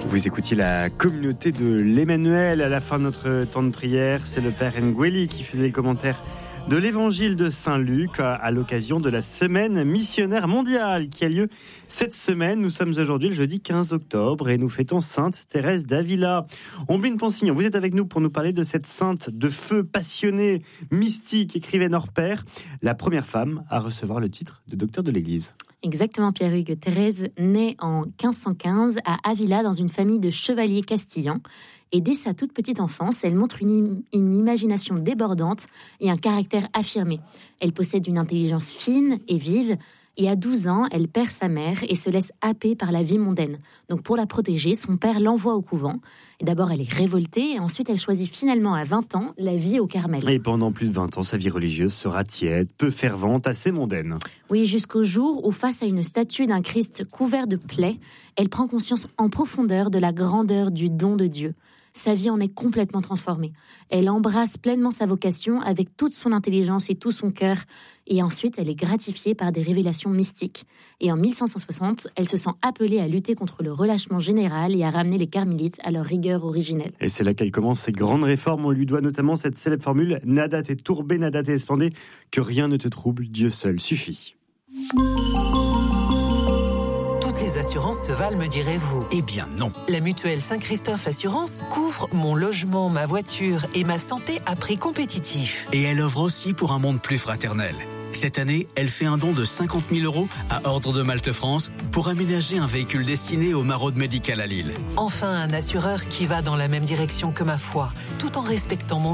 Vous écoutiez la communauté de l'Emmanuel à la fin de notre temps de prière. C'est le Père Ngueli qui faisait les commentaires de l'évangile de Saint-Luc à l'occasion de la semaine missionnaire mondiale qui a lieu cette semaine. Nous sommes aujourd'hui le jeudi 15 octobre et nous fêtons Sainte Thérèse d'Avila. Ombline Ponsignon, vous êtes avec nous pour nous parler de cette sainte de feu passionnée, mystique, écrivaine hors pair, la première femme à recevoir le titre de docteur de l'Église. Exactement, Pierre-Hugues. Thérèse naît en 1515 à Avila dans une famille de chevaliers castillans. Et dès sa toute petite enfance, elle montre une imagination débordante et un caractère affirmé. Elle possède une intelligence fine et vive. Et à 12 ans, elle perd sa mère et se laisse happer par la vie mondaine. Donc pour la protéger, son père l'envoie au couvent. Et d'abord, elle est révoltée et ensuite, elle choisit finalement à 20 ans la vie au Carmel. Et pendant plus de 20 ans, sa vie religieuse sera tiède, peu fervente, assez mondaine. Oui, jusqu'au jour où, face à une statue d'un Christ couvert de plaies, elle prend conscience en profondeur de la grandeur du don de Dieu. Sa vie en est complètement transformée. Elle embrasse pleinement sa vocation avec toute son intelligence et tout son cœur. Et ensuite, elle est gratifiée par des révélations mystiques. Et en 1560, elle se sent appelée à lutter contre le relâchement général et à ramener les carmélites à leur rigueur originelle. Et c'est là qu'elle commence ses grandes réformes. On lui doit notamment cette célèbre formule « Nada te turbe, nada te espande », que rien ne te trouble, Dieu seul suffit. Les assurances se valent, me direz-vous? Eh bien non. La mutuelle Saint-Christophe Assurance couvre mon logement, ma voiture et ma santé à prix compétitif. Et elle offre aussi pour un monde plus fraternel. Cette année, elle fait un don de 50 000 € à Ordre de Malte France pour aménager un véhicule destiné au maraude médical à Lille. Enfin, un assureur qui va dans la même direction que ma foi, tout en respectant mon